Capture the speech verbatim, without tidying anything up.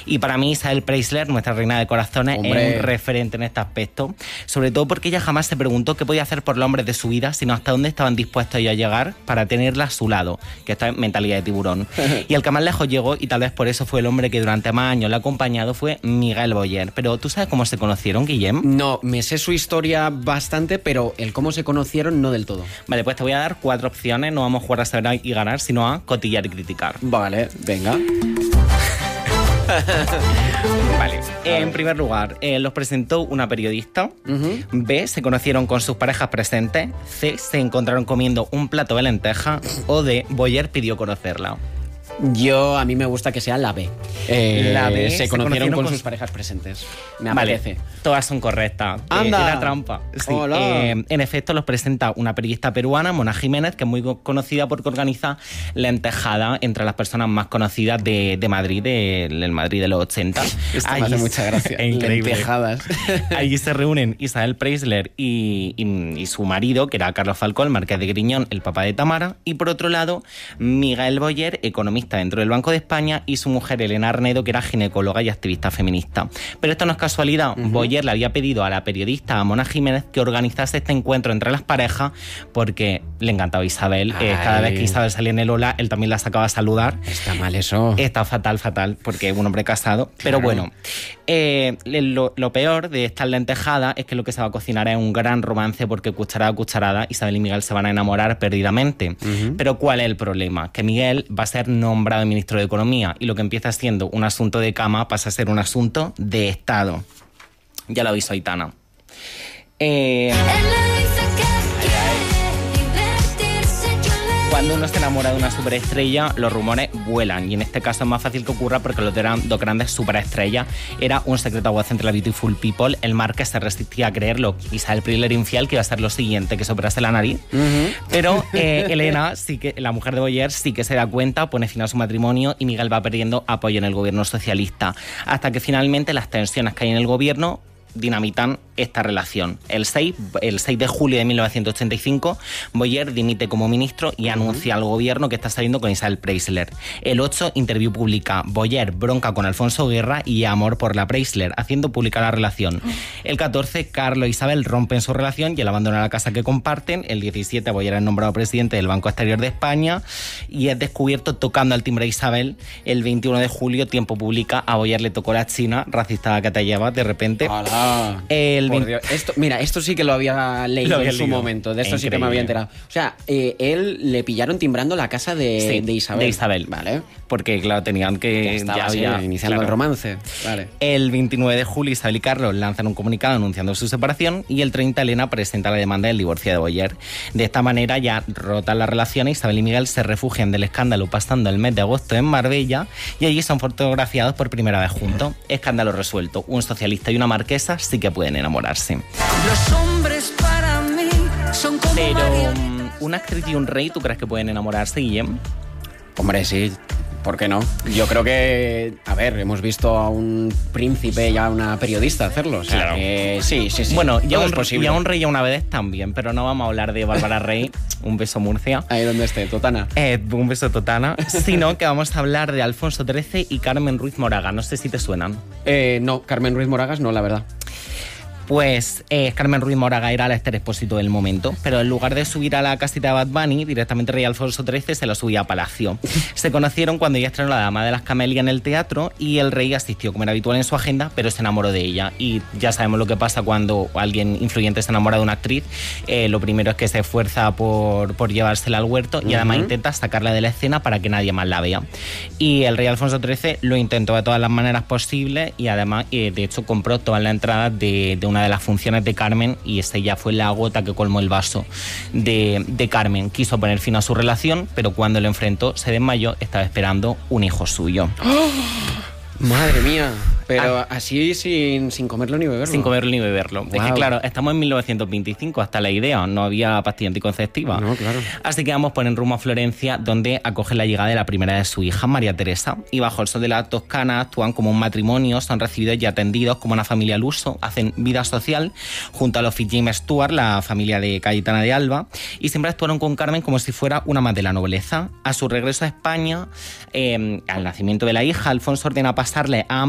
Y para mí Isabel Preisler, nuestra reina de corazones, Hombre. es un referente en este aspecto, sobre todo porque ella jamás se preguntó qué podía hacer por los hombres de su vida, sino hasta dónde estaban dispuestos ellos a llegar para tenerla a su lado, que esta es mentalidad de tiburón. Y el que más lejos llegó, y tal vez por eso fue el hombre que durante más años la ha acompañado, fue Miguel Boyer. Pero ¿tú sabes cómo se conocieron, Guillem? No, me sé su historia bastante, pero el cómo se conocieron no del todo. Vale, pues te voy a dar cuatro opciones, no vamos a jugar a saber y ganar, sino a cotillar y criticar. Vale, venga. Vale, en primer lugar, eh, los presentó una periodista. Uh-huh. B, se conocieron con sus parejas presentes. C, se encontraron comiendo un plato de lenteja. O D, Boyer pidió conocerla. Yo, a mí me gusta que sea la B. Eh, la B se, se conocieron, conocieron con, con sus parejas presentes. Me apetece. Vale, todas son correctas. ¡Anda! Eh, era trampa. Sí. Eh, en efecto, los presenta una periodista peruana, Mona Jiménez, que es muy conocida porque organiza Lentejada entre las personas más conocidas de, de Madrid, del de, Madrid de los ochenta. Esto me hace mucha gracia. Lentejadas. Allí se reúnen Isabel Preisler y, y, y su marido, que era Carlos Falcó, el marqués de Griñón, el papá de Tamara. Y por otro lado, Miguel Boyer, economista dentro del Banco de España, y su mujer Elena Arnedo, que era ginecóloga y activista feminista. Pero esto no es casualidad. Uh-huh. Boyer le había pedido a la periodista a Mona Jiménez que organizase este encuentro entre las parejas porque le encantaba Isabel. Eh, cada vez que Isabel salía en el Ola, él también la sacaba a saludar. Está mal eso. Está fatal, fatal, porque es un hombre casado. Claro. Pero bueno, eh, lo, lo peor de esta lentejada es que lo que se va a cocinar es un gran romance porque cucharada a cucharada Isabel y Miguel se van a enamorar perdidamente. Uh-huh. Pero ¿cuál es el problema? Que Miguel va a ser nombrado ministro de Economía y lo que empieza siendo un asunto de cama pasa a ser un asunto de Estado. Ya lo aviso, Aitana. Eh... Cuando uno se enamora de una superestrella, los rumores vuelan. Y en este caso es más fácil que ocurra porque los eran dos grandes superestrellas. Era un secreto a voz entre la Beautiful People. El marqués se resistía a creerlo. Isabel Preisler infiel, que iba a ser lo siguiente, que se operase la nariz. Uh-huh. Pero eh, Elena, sí que, la mujer de Boyer, sí que se da cuenta, pone fin a su matrimonio y Miguel va perdiendo apoyo en el gobierno socialista. Hasta que finalmente las tensiones que hay en el gobierno dinamitan esta relación. El seis, el seis de julio de mil novecientos ochenta y cinco, Boyer dimite como ministro y anuncia al gobierno que está saliendo con Isabel Preisler. El ocho, interview publica Boyer, bronca con Alfonso Guerra y amor por la Preisler, haciendo pública la relación. El catorce, Carlos e Isabel rompen su relación y él abandona la casa que comparten. El diecisiete, Boyer es nombrado presidente del Banco Exterior de España y es descubierto tocando al timbre de Isabel. El veintiuno de julio, Tiempo publica, a Boyer le tocó la China, racista que te llevas de repente. ¡Hala! El Por Dios. Esto, mira, esto sí que lo había leído lo había en su leído. momento. De esto Increíble. sí que me había enterado. O sea, eh, él le pillaron timbrando la casa de, sí, de Isabel. De Isabel, vale. Porque, claro, tenían que... Ya, estaba, ya había, sí, iniciando claro. el romance. Vale. El veintinueve de julio, Isabel y Carlos lanzan un comunicado anunciando su separación y el treinta, Elena presenta la demanda del divorcio de Boyer. De esta manera, ya rotan las relaciones, Isabel y Miguel se refugian del escándalo pasando el mes de agosto en Marbella y allí son fotografiados por primera vez juntos. Escándalo resuelto. Un socialista y una marquesa sí que pueden enamorarse. Los hombres para mí son como Pero una actriz y un rey, ¿tú crees que pueden enamorarse, Guillem? Hombre, sí. ¿Por qué no? Yo creo que, a ver, hemos visto a un príncipe y a una periodista hacerlo. O sea, claro. que sí, sí, sí. Bueno, ya un, es posible. y a un rey y a una vedette también, pero no vamos a hablar de Bárbara Rey, un beso Murcia. Ahí donde esté, Totana. Eh, un beso Totana. Sino que vamos a hablar de Alfonso trece y Carmen Ruiz Moraga. No sé si te suenan. Eh, no, Carmen Ruiz Moragas no, la verdad. Pues eh, Carmen Ruiz Moraga era la Esther Expósito del momento, pero en lugar de subir a la casita de Bad Bunny, directamente Rey Alfonso trece se lo subía a Palacio. Se conocieron cuando ella estrenó La Dama de las Camelias en el teatro y el rey asistió como era habitual en su agenda, pero se enamoró de ella. Y ya sabemos lo que pasa cuando alguien influyente se enamora de una actriz. Eh, lo primero es que se esfuerza por, por llevársela al huerto y uh-huh. además intenta sacarla de la escena para que nadie más la vea. Y el Rey Alfonso trece lo intentó de todas las maneras posibles y además, eh, de hecho, compró todas las entradas de, de una de las funciones de Carmen y esa ya fue la gota que colmó el vaso de, de Carmen. Quiso poner fin a su relación, pero cuando lo enfrentó se desmayó, estaba esperando un hijo suyo. ¡Oh! Madre mía, pero ah, así sin, sin comerlo ni beberlo. Sin comerlo ni beberlo. Wow. Es que claro, estamos en mil novecientos veinticinco, hasta la idea, no había pastilla anticonceptiva. No, claro. Así que vamos poner rumbo a Florencia, donde acogen la llegada de la primera de su hija, María Teresa, y bajo el sol de la Toscana actúan como un matrimonio, son recibidos y atendidos como una familia al uso, hacen vida social junto a los Fitzjames Stuart, la familia de Cayetana de Alba, y siempre actuaron con Carmen como si fuera una más de la nobleza. A su regreso a España, eh, al nacimiento de la hija, Alfonso ordena pasarle a